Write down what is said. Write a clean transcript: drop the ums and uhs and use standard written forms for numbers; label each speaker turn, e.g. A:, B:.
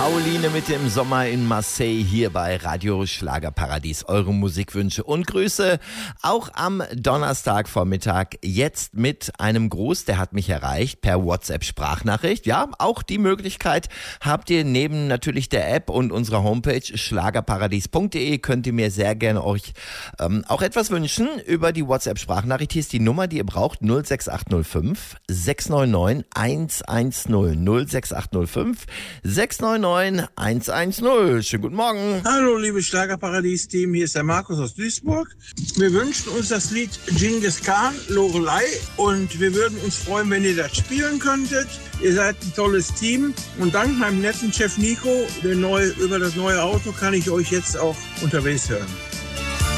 A: Pauline mit dem Sommer in Marseille hier bei Radio Schlagerparadies. Eure Musikwünsche und Grüße auch am Donnerstagvormittag. Jetzt mit einem Gruß, der hat mich erreicht per WhatsApp-Sprachnachricht. Ja, auch die Möglichkeit habt ihr neben natürlich der App und unserer Homepage schlagerparadies.de. Könnt ihr mir sehr gerne euch auch etwas wünschen über die WhatsApp-Sprachnachricht. Hier ist die Nummer, die ihr braucht, 06805 699 110 06805 699 110. Schönen guten Morgen.
B: Hallo, liebe Schlagerparadies-Team, hier ist der Markus aus Duisburg. Wir wünschen uns das Lied Genghis Khan, Lorelei, und wir würden uns freuen, wenn ihr das spielen könntet. Ihr seid ein tolles Team und dank meinem netten Chef Nico über das neue Auto kann ich euch jetzt auch unterwegs hören.